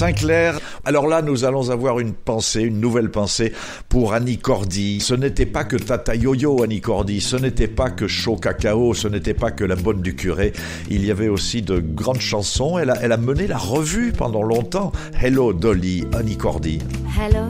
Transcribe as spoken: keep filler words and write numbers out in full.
Sinclair. Alors là, nous allons avoir une pensée, une nouvelle pensée pour Annie Cordy. Ce n'était pas que Tata Yo-Yo, Annie Cordy. Ce n'était pas que Chaud Cacao. Ce n'était pas que La Bonne du Curé. Il y avait aussi de grandes chansons. Elle a, elle a mené la revue pendant longtemps. Hello Dolly, Annie Cordy. Hello